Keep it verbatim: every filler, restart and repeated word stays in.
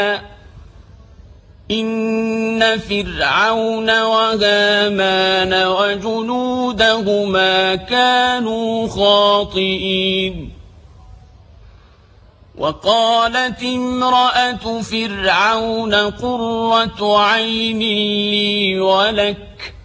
إن فرعون وهامان وجنودهما كانوا خاطئين وقالت امرأة فرعون قرة عين لي ولك